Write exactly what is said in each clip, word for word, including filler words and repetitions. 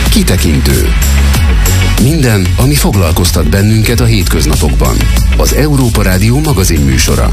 Kitekintő. Minden, ami foglalkoztat bennünket a hétköznapokban. Az Európa Rádió magazin műsora.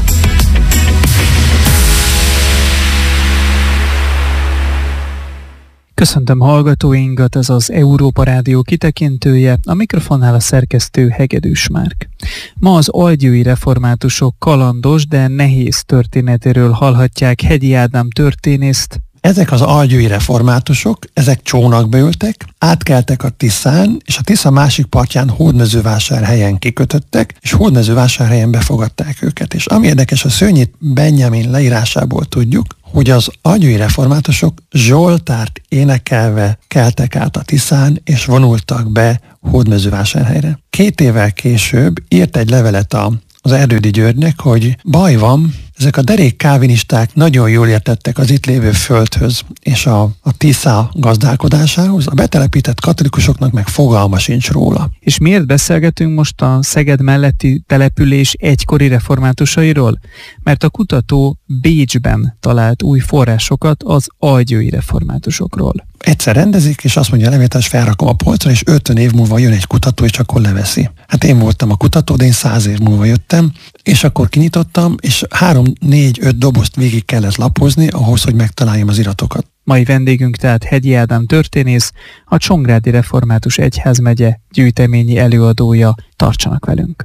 Köszöntöm hallgatóinkat, ez az Európa Rádió kitekintője, a mikrofonnál a szerkesztő Hegedűs Márk. Ma az algyői reformátusok kalandos, de nehéz történetéről hallhatják Hegyi Ádám történészt. Ezek az algyői reformátusok, ezek csónakba ültek, átkeltek a Tiszán, és a Tisza másik partján Hódmezővásárhelyen kikötöttek, és Hódmezővásárhelyen befogadták őket. És ami érdekes, a Szőnyit Benjamin leírásából tudjuk, hogy az algyői reformátusok zsoltárt énekelve keltek át a Tiszán, és vonultak be Hódmezővásárhelyre. Két évvel később írt egy levelet a az Erdődy Györgynek, hogy baj van, ezek a derék kávinisták nagyon jól értettek az itt lévő földhöz és a, a Tisza gazdálkodásához, a betelepített katolikusoknak meg fogalma sincs róla. És miért beszélgetünk most a Szeged melletti település egykori reformátusairól? Mert a kutató Bécsben talált új forrásokat az algyői reformátusokról. Egyszer rendezik, és azt mondja a levétárs, felrakom a polcra, és ötven év múlva jön egy kutató, és akkor leveszi. Hát én voltam a kutató, de én száz év múlva jöttem, és akkor kinyitottam, és három, négy, öt dobozt végig kellett lapozni ahhoz, hogy megtaláljam az iratokat. Mai vendégünk tehát Hegyi Ádám történész, a Csongrádi Református Egyházmegye gyűjteményi előadója. Tartsanak velünk!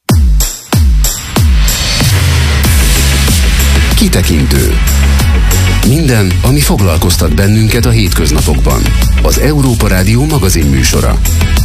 Kitekintő. Minden, ami foglalkoztat bennünket a hétköznapokban. Az Európa Rádió magazin műsora.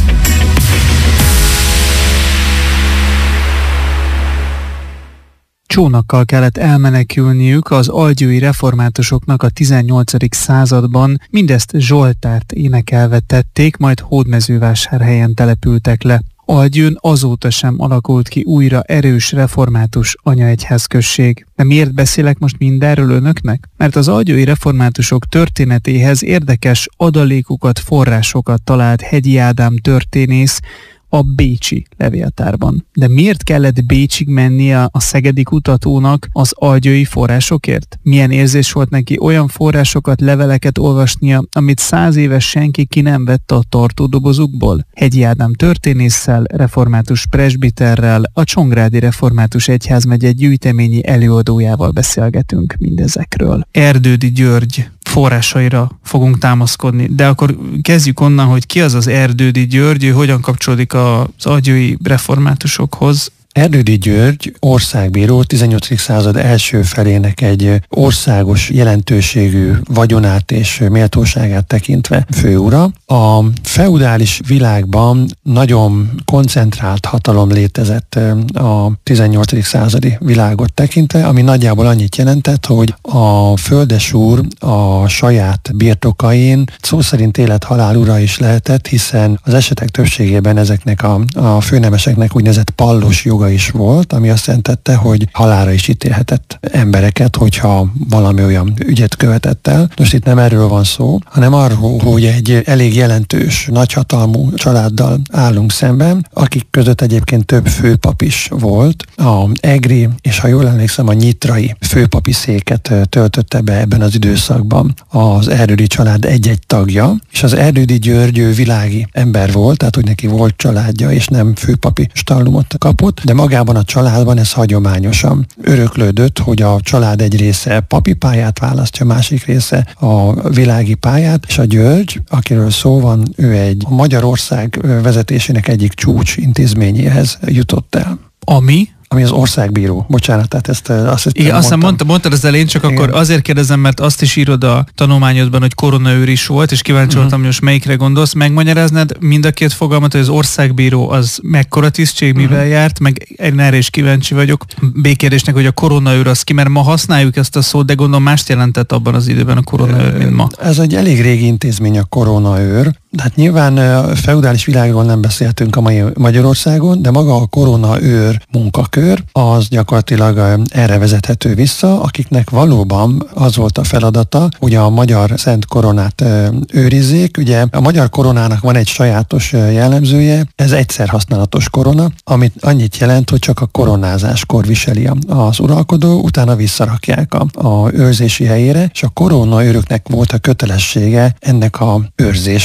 Csónakkal kellett elmenekülniük az algyői reformátusoknak a tizennyolcadik században, mindezt zsoltárt énekelve tették, majd Hódmezővásárhelyen települtek le. Algyőn azóta sem alakult ki újra erős református anyaegyházközség. De miért beszélek most mindenről önöknek? Mert az algyői reformátusok történetéhez érdekes adalékokat, forrásokat talált Hegyi Ádám történész a bécsi levéltárban. De miért kellett Bécsig mennie a szegedi kutatónak az algyői forrásokért? Milyen érzés volt neki olyan forrásokat, leveleket olvasnia, amit száz éves senki ki nem vette a tartódobozukból? Hegyi Ádám történésszel, református presbiterrel, a Csongrádi Református Egyházmegye gyűjteményi előadójával beszélgetünk mindezekről. Erdődy György forrásaira fogunk támaszkodni, de akkor kezdjük onnan, hogy ki az az Erdődy György, hogyan kapcsolódik az algyői reformátusokhoz. Erdődy György országbíró, tizennyolcadik század első felének egy országos jelentőségű vagyonát és méltóságát tekintve főura. A feudális világban nagyon koncentrált hatalom létezett a tizennyolcadik századi világot tekintve, ami nagyjából annyit jelentett, hogy a földesúr a saját birtokain szó szerint élet-halál ura is lehetett, hiszen az esetek többségében ezeknek a, a főnemeseknek úgynevezett pallos joga is volt, ami azt jelentette, hogy halálra is ítélhetett embereket, hogyha valami olyan ügyet követett el. Most itt nem erről van szó, hanem arról, hogy egy elég jelentős, nagyhatalmú családdal állunk szemben, akik között egyébként több főpap is volt. A egri, és ha jól emlékszem, a nyitrai főpapi széket töltötte be ebben az időszakban az Erdődy család egy-egy tagja, és az Erdődy György világi ember volt, tehát hogy neki volt családja, és nem főpapi stallumot kapott, de magában a családban ez hagyományosan öröklődött, hogy a család egy része papi pályát választja, másik része a világi pályát, és a György, akiről szó van, ő egy Magyarország vezetésének egyik csúcs intézményéhez jutott el. Ami? Ami az országbíró. Bocsánat, tehát ezt azt hiszem, igen, aztán mondta, mondtad az elején, csak igen. Akkor azért kérdezem, mert azt is írod a tanulmányodban, hogy koronaőr is volt, és kíváncsi uh-huh. voltam, hogy most melyikre gondolsz. Megmagyaráznád mind a két fogalmat, hogy az országbíró az mekkora tisztség, mivel uh-huh. járt, meg erre is kíváncsi vagyok. B-kérdésnek, hogy a koronaőr az ki, mert ma használjuk ezt a szót, de gondolom mást jelentett abban az időben a koronaőr, mint ma. Ez egy elég régi intézmény a koronaőr. Hát nyilván a feudális világról nem beszéltünk a mai Magyarországon, de maga a koronaőr munkakör az gyakorlatilag erre vezethető vissza, akiknek valóban az volt a feladata, hogy a magyar szent koronát őrizzék. Ugye a magyar koronának van egy sajátos jellemzője, ez egyszer használatos korona, amit annyit jelent, hogy csak a koronázáskor viseli az uralkodó, utána visszarakják a, a őrzési helyére, és a koronaőröknek volt a kötelessége ennek a őrzése.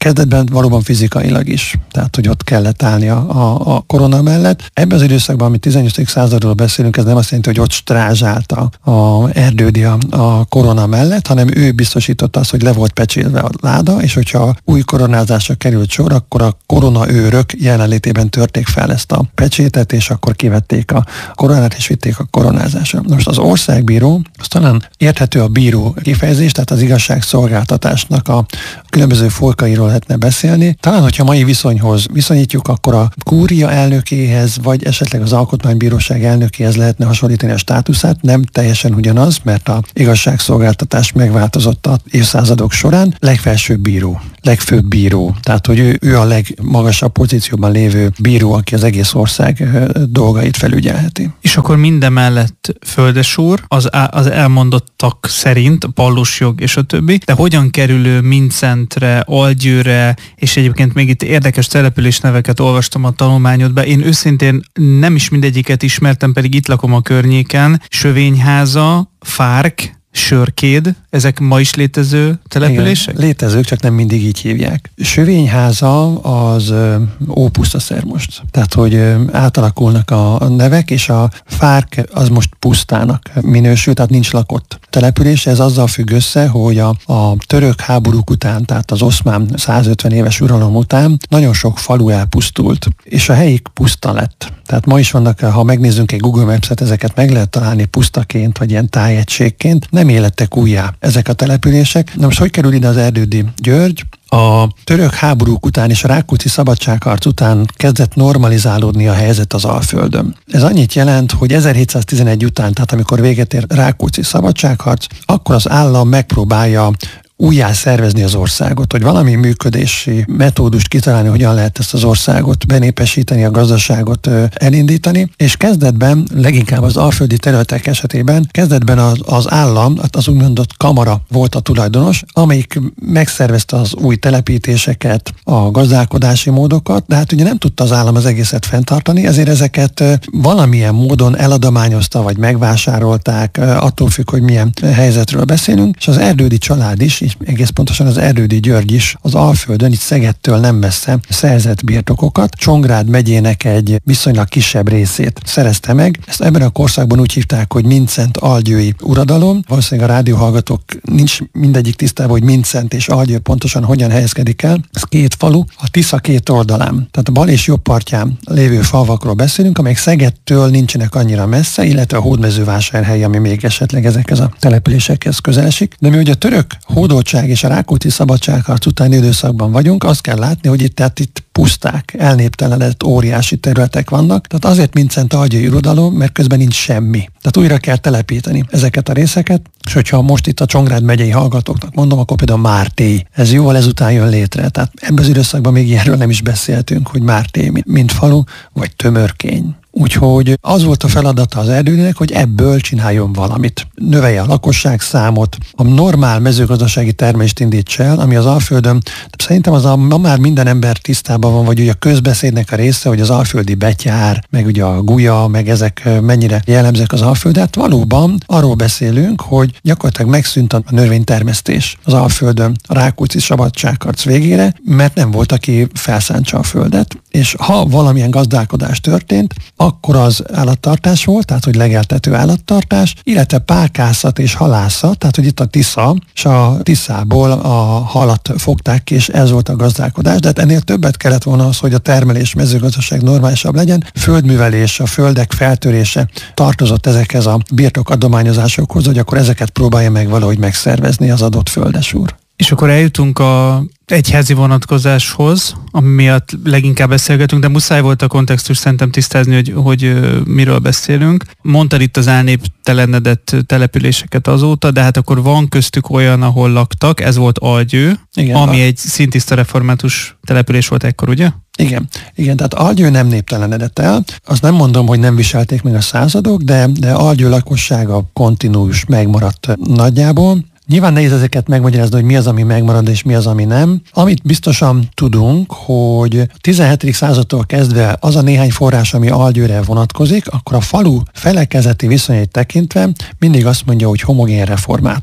kezdetben valóban fizikailag is, tehát hogy ott kellett állni a, a, a korona mellett. Ebben az időszakban, amit tizennyolcadik századról beszélünk, ez nem azt jelenti, hogy ott strázsált a, a Erdődy a, a korona mellett, hanem ő biztosította azt, hogy le volt pecsélve a láda, és hogyha új koronázásra került sor, akkor a koronaőrök jelenlétében törték fel ezt a pecsétet, és akkor kivették a koronát, és vitték a koronázásra. Most az országbíró, az talán érthető a bíró kifejezés, tehát az igazságszolgáltatásnak a különböző folkairól lehetne beszélni. Talán, hogyha mai viszonyhoz viszonyítjuk, akkor a kúria elnökéhez, vagy esetleg az alkotmánybíróság elnökéhez lehetne hasonlítani a státuszát, nem teljesen ugyanaz, mert a igazságszolgáltatás megváltozott az évszázadok során. Legfelsőbb bíró, legfőbb bíró, tehát hogy ő, ő a legmagasabb pozícióban lévő bíró, aki az egész ország dolgait felügyelheti. És akkor mindemellett földesúr, az, az elmondottak szerint, pallosjog és a többi, de hogyan kerülő Mindszentre, Algyőre, és egyébként még itt érdekes település neveket olvastam a tanulmányodba. Én őszintén nem is mindegyiket ismertem, pedig itt lakom a környéken. Sövényháza, Fárk, Sörkéd, ezek ma is létező települések? Igen, létezők, csak nem mindig így hívják. Sövényháza az ópusztaszer most. Tehát, hogy átalakulnak a nevek, és a Fárk az most pusztának minősül, tehát nincs lakott település. Ez azzal függ össze, hogy a, a török háborúk után, tehát az oszmán százötven éves uralom után nagyon sok falu elpusztult, és a helyik puszta lett. Tehát ma is vannak, ha megnézzünk egy Google Maps-et, ezeket meg lehet találni pusztaként, vagy ilyen tájegységként. Nem élettek újjá ezek a települések. Na most hogy kerül ide az Erdődy György? A török háborúk után és a Rákóczi szabadságharc után kezdett normalizálódni a helyzet az Alföldön. Ez annyit jelent, hogy ezerhétszáztizenegy után, tehát amikor véget ér Rákóczi szabadságharc, akkor az állam megpróbálja újjá szervezni az országot, hogy valami működési metódust kitalálni, hogyan lehet ezt az országot benépesíteni, a gazdaságot elindítani, és kezdetben, leginkább az alföldi területek esetében, kezdetben az, az állam, az úgymondott kamara volt a tulajdonos, amelyik megszervezte az új telepítéseket, a gazdálkodási módokat, de hát ugye nem tudta az állam az egészet fenntartani, ezért ezeket valamilyen módon eladományozta, vagy megvásárolták, attól függ, hogy milyen helyzetről beszélünk, és az Erdődy család is, és egész pontosan az Erdődy György is az Alföldön, itt Szegedtől nem messze szerzett birtokokat. Csongrád megyének egy viszonylag kisebb részét szerezte meg. Ezt ebben a korszakban úgy hívták, hogy Mindszent-Algyői uradalom. Valószínűleg a rádióhallgatók nincs mindegyik tisztában, hogy Mindszent és Algyő pontosan hogyan helyezkedik el. Ez két falu, a Tisza két oldalán. Tehát a bal és jobb partján lévő falvakról beszélünk, amelyek Szegedtől nincsenek annyira messze, illetve a Hódmezővásárhely, ami még esetleg ezekhez a településekhez közel esik. De mi ugye a török hódoltság és a Rákóczi szabadságharc utáni időszakban vagyunk, azt kell látni, hogy itt, tehát itt puszták, elnéptelenedett óriási területek vannak. Tehát azért Mindszent-Algyői uradalom, mert közben nincs semmi. Tehát újra kell telepíteni ezeket a részeket, és hogyha most itt a Csongrád megyei hallgatóknak mondom, akkor például Mártély. Ez jóval ezután jön létre. Tehát ebben az időszakban még ilyenről nem is beszéltünk, hogy Mártély, mint falu, vagy Tömörkény. Úgyhogy az volt a feladata az Erdődynek, hogy ebből csináljon valamit. Növelje a lakosságszámot, a normál mezőgazdasági termelést indíts el, ami az Alföldön, szerintem az a, ma már minden ember tisztában van, vagy ugye a közbeszédnek a része, hogy az alföldi betyár, meg ugye a gulya, meg ezek mennyire jellemzők az Alföldet. Valóban arról beszélünk, hogy gyakorlatilag megszűnt a növénytermesztés az Alföldön a Rákóczi szabadságharc végére, mert nem volt, aki felszántsa a földet, és ha valamilyen gazdálkodás történt, akkor az állattartás volt, tehát hogy legeltető állattartás, illetve pákászat és halászat, tehát hogy itt a Tisza, és a Tiszából a halat fogták ki, és ez volt a gazdálkodás, de hát ennél többet kellett volna az, hogy a termelés, mezőgazdaság normálisabb legyen, földművelés, a földek feltörése tartozott ezekhez a birtokadományozásokhoz, hogy akkor ezeket próbálja meg valahogy megszervezni az adott földesúr. És akkor eljutunk a egyházi vonatkozáshoz, ami miatt leginkább beszélgetünk, de muszáj volt a kontextus szerintem tisztázni, hogy, hogy miről beszélünk. Mondtad itt az elnéptelenedett településeket azóta, de hát akkor van köztük olyan, ahol laktak, ez volt Algyő, igen, ami a... egy szintiszta református település volt ekkor, ugye? Igen, igen, tehát Algyő nem néptelenedett el. Azt nem mondom, hogy nem viselték meg a századok, de, de Algyő lakossága kontinuus megmaradt nagyjából. Nyilván nehéz ezeket megmagyarázni, hogy mi az, ami megmarad, és mi az, ami nem. Amit biztosan tudunk, hogy a tizenhetedik századtól kezdve az a néhány forrás, ami Algyőre vonatkozik, akkor a falu felekezeti viszonyait tekintve mindig azt mondja, hogy homogén református.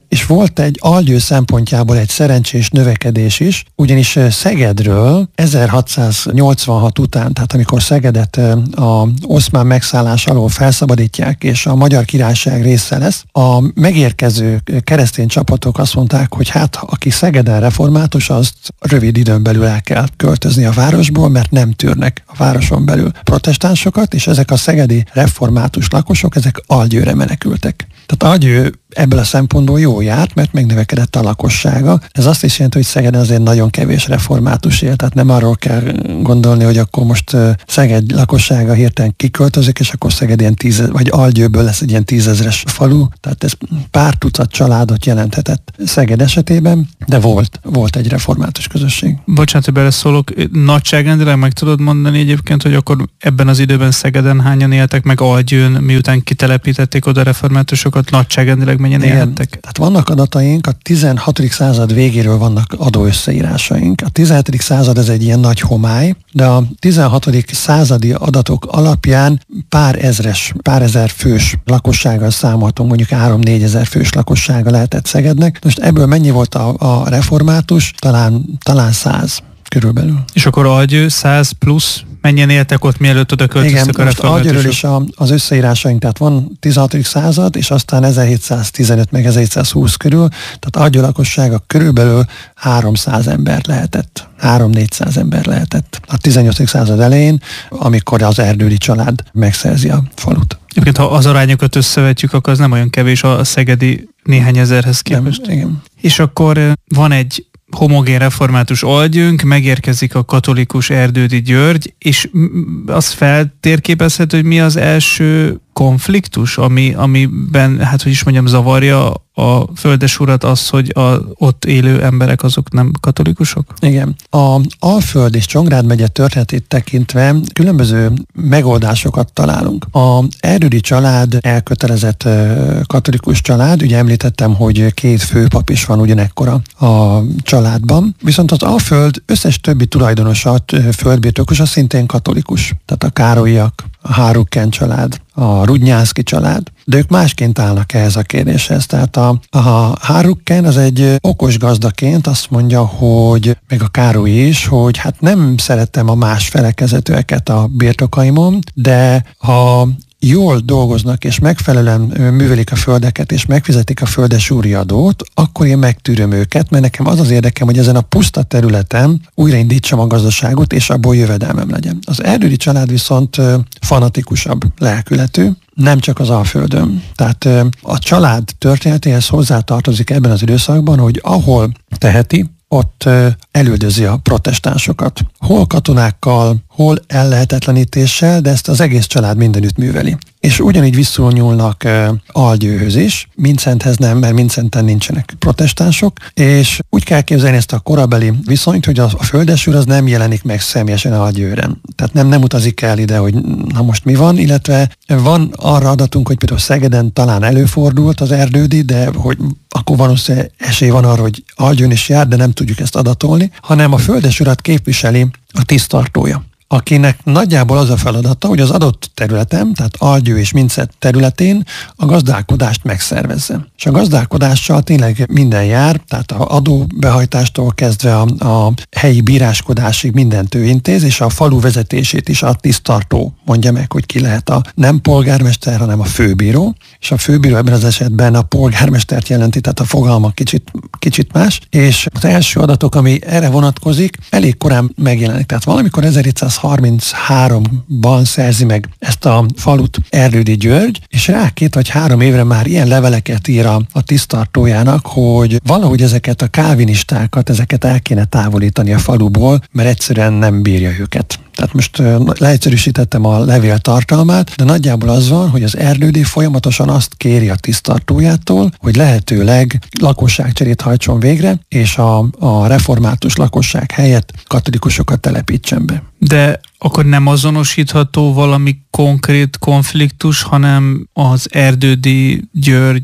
És volt egy Algyő szempontjából egy szerencsés növekedés is, ugyanis Szegedről ezerhatszáznyolcvanhat után, tehát amikor Szegedet a oszmán megszállás alól felszabadítják, és a Magyar Királyság része lesz, a megérkező keresztény csapatok azt mondták, hogy hát aki Szegeden református, azt rövid időn belül el kell költözni a városból, mert nem tűrnek a városon belül protestánsokat, és ezek a szegedi református lakosok, ezek Algyőre menekültek. Tehát Algyő ebből a szempontból jó járt, mert megnövekedett a lakossága. Ez azt is jelenti, hogy Szegeden azért nagyon kevés református él, tehát nem arról kell gondolni, hogy akkor most Szeged lakossága hirtelen kiköltözik, és akkor Szeged ilyen tíz, vagy Algyőből lesz egy ilyen tízezres falu, tehát ez pár tucat családot jelenthetett Szeged esetében, de volt, volt egy református közösség. Bocsánat, hogy beleszólok, nagyságrendileg meg tudod mondani egyébként, hogy akkor ebben az időben Szegeden hányan éltek, meg Algyőn, miután kitelepítették oda reformátusokat, nagyságrendileg mennyien élhettek? Tehát vannak adataink, a tizenhatodik század végéről vannak adóösszeírásaink. A tizenhetedik század ez egy ilyen nagy homály, de a tizenhatodik századi adatok alapján pár ezres, pár ezer fős lakossággal számoltunk, mondjuk három-négy ezer fős lakossága lehetett Szegednek. Most ebből mennyi volt a, a református? Talán, talán száz körülbelül. És akkor Algyő száz plusz mennyien éltek ott, mielőtt oda költöztek a reformátusok? Igen, Algyőről is a, az összeírásaink, tehát van tizenhatodik század, és aztán ezerhétszáztizenöt meg ezerhétszázhúsz körül, tehát Algyő lakossága körülbelül háromszáz ember lehetett. három-négyszáz ember lehetett. A tizennyolcadik század elején, amikor az erdődi család megszerzi a falut. Egyébként, ha az arányokat összevetjük, akkor az nem olyan kevés a szegedi néhány ezerhez képest. Nem, igen. És akkor van egy homogén református Algyőnk, megérkezik a katolikus Erdődy György, és az feltérképezhető, hogy mi az első konfliktus, ami, amiben, hát hogy is mondjam, zavarja a földesurat az, hogy a ott élő emberek azok nem katolikusok? Igen. A Alföld és Csongrád megye történetét tekintve különböző megoldásokat találunk. A Erdődy család elkötelezett katolikus család, ugye említettem, hogy két főpap is van ugyanekkora a családban, viszont az Alföld összes többi tulajdonosa, földbirtokosa szintén katolikus. Tehát a Károlyak, a Hárukken család, a Rudnyánszky család, de ők másként állnak ehhez a kérdéshez. Tehát a, a Hárukken az egy okos gazdaként azt mondja, hogy meg a Károly is, hogy hát nem szeretem a más felekezetőeket a birtokaimon, de ha jól dolgoznak és megfelelően művelik a földeket és megfizetik a földesúri adót, akkor én megtűröm őket, mert nekem az az érdekem, hogy ezen a puszta területen újraindítsam a gazdaságot, és abból jövedelmem legyen. Az Erdődy család viszont fanatikusabb lelkületű, nem csak az Alföldön. Tehát a család történetéhez hozzátartozik ebben az időszakban, hogy ahol teheti, ott elüldözi a protestánsokat. Hol katonákkal, hol ellehetetlenítéssel, de ezt az egész család mindenütt műveli. És ugyanígy viszonyulnak uh, Algyőhöz is, Mincenthez nem, mert Mincenten nincsenek protestánsok, és úgy kell képzelni ezt a korabeli viszonyt, hogy a, a földesúr az nem jelenik meg személyesen Algyőren. Tehát nem, nem utazik el ide, hogy na most mi van, illetve van arra adatunk, hogy például Szegeden talán előfordult az Erdődy, de hogy akkor valószínűleg esély van arra, hogy Algyőn is jár, de nem tudjuk ezt adatolni, hanem a földesurat képviseli a tiszttartója, akinek nagyjából az a feladata, hogy az adott területen, tehát Algyő és Mincet területén a gazdálkodást megszervezze. És a gazdálkodással tényleg minden jár, tehát a adóbehajtástól kezdve a, a helyi bíráskodásig mindent ő intéz, és a falu vezetését is a tiszttartó mondja meg, hogy ki lehet a nem polgármester, hanem a főbíró. És a főbíró ebben az esetben a polgármestert jelenti, tehát a fogalma kicsit, kicsit más. És az első adatok, ami erre vonatkozik, elég korán megjelenik. Tehát valamikor ezerhétszázharmincháromban szerzi meg ezt a falut Erdődy György, és rá két vagy három évre már ilyen leveleket ír a, a tiszttartójának, hogy valahogy ezeket a kálvinistákat, ezeket el kéne távolítani a faluból, mert egyszerűen nem bírja őket. Tehát most leegyszerűsítettem a levél tartalmát, de nagyjából az van, hogy az Erdődy folyamatosan azt kéri a tiszttartójától, hogy lehetőleg lakosságcserét hajtson végre, és a, a református lakosság helyett katolikusokat telepítsen be. De akkor nem azonosítható valami konkrét konfliktus, hanem az Erdődy György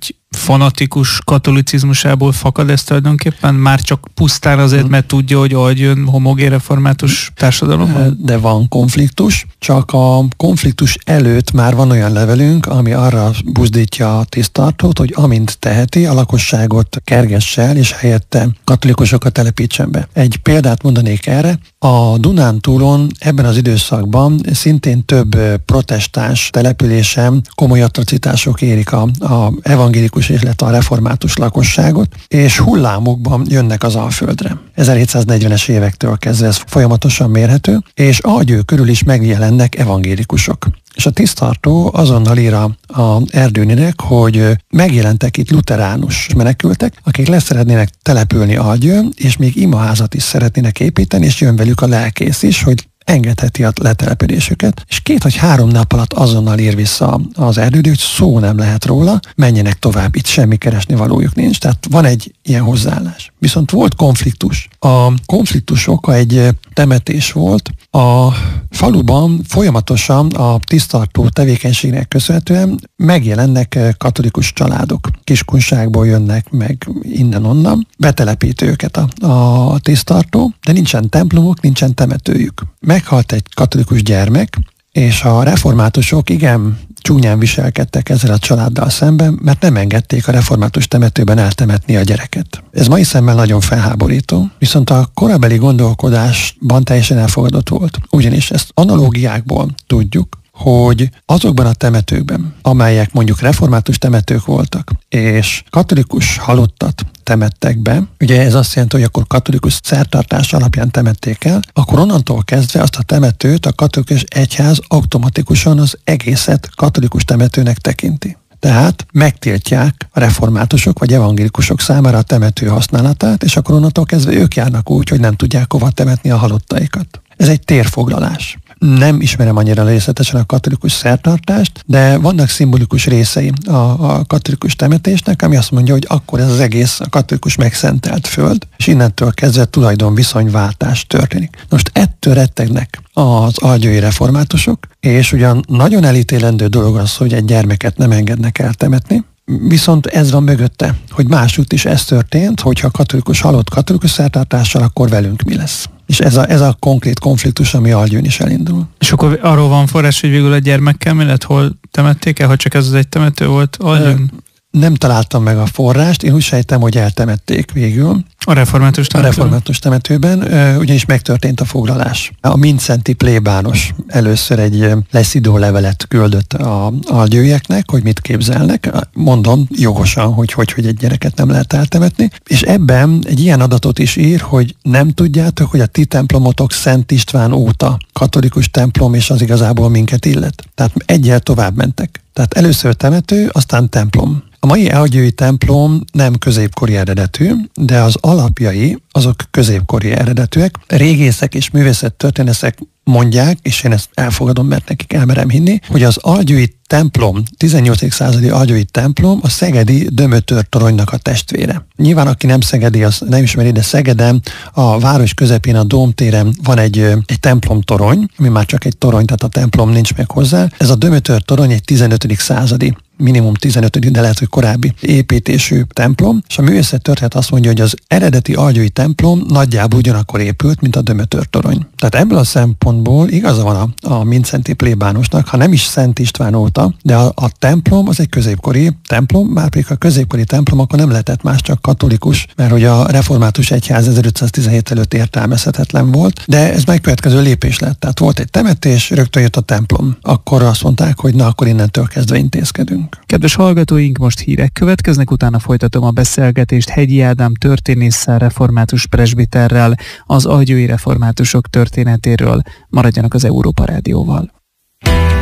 fanatikus katolicizmusából fakad ez tulajdonképpen? Már csak pusztán azért, mert tudja, hogy aljön homogén református társadalomban? De van konfliktus, csak a konfliktus előtt már van olyan levelünk, ami arra buzdítja a tiszttartót, hogy amint teheti, a lakosságot kergesse el, és helyette katolikusokat telepítsen be. Egy példát mondanék erre. A Dunántúlon ebben az időszakban szintén több protestáns településen komoly atrocitások érik a, a evangélikus, illetve a református lakosságot, és hullámokban jönnek az Alföldre. ezerhétszáznegyvenes évektől kezdve ez folyamatosan mérhető, és Algyő körül is megjelennek evangélikusok. És a tiszttartó azonnal ír a, a Erdőninek, hogy megjelentek itt luteránus menekültek, akik leszeretnének települni Algyőn, és még imaházat is szeretnének építeni, és jön velük a lelkész is, hogy engedheti a letelepedésüket, és két vagy három nap alatt azonnal ír vissza az Erdődi, hogy szó nem lehet róla, menjenek tovább, itt semmi keresni valójuk nincs. Tehát van egy ilyen hozzáállás. Viszont volt konfliktus. A konfliktus oka egy temetés volt. A faluban folyamatosan a tiszttartó tevékenységnek köszönhetően megjelennek katolikus családok. Kiskunságból jönnek meg innen-onnan, betelepít őket a, a tiszttartó, de nincsen templomuk, nincsen temetőjük. Meghalt egy katolikus gyermek, és a reformátusok igen csúnyán viselkedtek ezzel a családdal szemben, mert nem engedték a református temetőben eltemetni a gyereket. Ez mai szemmel nagyon felháborító, viszont a korabeli gondolkodásban teljesen elfogadott volt. Ugyanis ezt analógiákból tudjuk, hogy azokban a temetőkben, amelyek mondjuk református temetők voltak, és katolikus halottat temettek be, ugye ez azt jelenti, hogy akkor katolikus szertartás alapján temették el, akkor onnantól kezdve azt a temetőt a katolikus egyház automatikusan az egészet katolikus temetőnek tekinti. Tehát megtiltják a reformátusok vagy evangélikusok számára a temető használatát, és akkor onnantól kezdve ők járnak úgy, hogy nem tudják hova temetni a halottaikat. Ez egy térfoglalás. Nem ismerem annyira részletesen a katolikus szertartást, de vannak szimbolikus részei a, a katolikus temetésnek, ami azt mondja, hogy akkor ez az egész a katolikus megszentelt föld, és innentől kezdve tulajdonviszonyváltás történik. Most ettől rettegnek az algyői reformátusok, és ugyan nagyon elítélendő dolog az, hogy egy gyermeket nem engednek eltemetni, viszont ez van mögötte, hogy másútt is ez történt, hogyha katolikus halott katolikus szertartással, akkor velünk mi lesz. És ez a, ez a konkrét konfliktus, ami Algyőn is elindul. És akkor arról van forrás, hogy végül a gyermekkel mi lett, hol temették el, ha csak ez az egy temető volt Algyőn? Nem találtam meg a forrást, én úgy sejtem, hogy eltemették végül. A református temetőben? A református temetőben, ugyanis megtörtént a foglalás. A Mindszenti plébános először egy leszidó levelet küldött a algyőieknek, hogy mit képzelnek. Mondom jogosan, hogy, hogy hogy egy gyereket nem lehet eltemetni. És ebben egy ilyen adatot is ír, hogy nem tudjátok, hogy a ti templomotok Szent István óta katolikus templom, és az igazából minket illet. Tehát egyel tovább mentek. Tehát először temető, aztán templom. A mai algyői templom nem középkori eredetű, de az alapjai azok középkori eredetűek. Régészek és művészettörténészek mondják, és én ezt elfogadom, mert nekik elmerem hinni, hogy az algyői templom, tizennyolcadik századi algyői templom a szegedi Dömötör toronynak a testvére. Nyilván, aki nem szegedi, az nem ismeri, de Szegeden a város közepén, a Dómtéren van egy, egy templom torony, ami már csak egy torony, tehát a templom nincs meg hozzá. Ez a Dömötör torony egy tizenötödik századi, minimum tizenötödik, de lehet, hogy korábbi építésű templom, és a művészettörténet azt mondja, hogy az eredeti algyői templom nagyjából ugyanakkor épült, mint a Dömötör torony. Tehát ebből a szempontból igaza van a, a Mindszenti plébánosnak, ha nem is Szent István óta, de a, a templom az egy középkori templom, már pedig a középkori templom akkor nem lehetett más, csak katolikus, mert hogy a református egyház ezerötszáztizenhét előtt értelmezhetetlen volt, de ez megkövetkező lépés lett. Tehát volt egy temetés, rögtön jött a templom. Akkor azt mondták, hogy na, akkor innentől kezdve intézkedünk. Kedves hallgatóink, most hírek következnek, utána folytatom a beszélgetést Hegyi Ádám történésszel, református presbiterrel, az algyői reformátusok történetéről. Maradjanak az Európa Rádióval.